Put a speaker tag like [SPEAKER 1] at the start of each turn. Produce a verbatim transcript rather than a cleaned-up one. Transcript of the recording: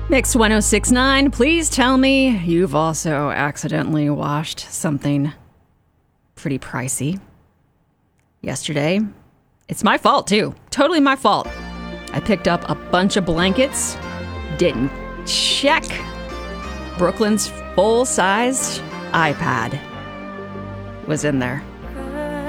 [SPEAKER 1] Mix one oh six point nine, please tell me you've also accidentally washed something pretty pricey yesterday. It's my fault, too. Totally my fault. I picked up a bunch of blankets, didn't check Brooklyn's full-sized iPad was in there.